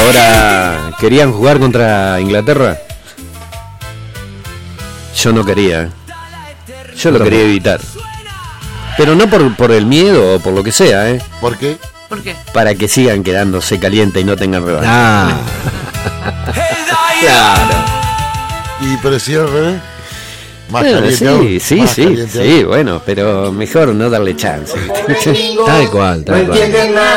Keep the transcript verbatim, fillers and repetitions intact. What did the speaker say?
Ahora, ¿querían jugar contra Inglaterra? Yo no quería. Yo lo quería evitar. Pero no por, por el miedo o por lo que sea, ¿eh? ¿Por qué? ¿Por qué? Para que sigan quedándose calientes y no tengan revancha. Ah. Claro. ¿Y pero si al revés? Más Bueno, caliente sí, aún, sí, más sí, caliente sí, aún. bueno, pero mejor no darle chance. Tal cual, tal cual.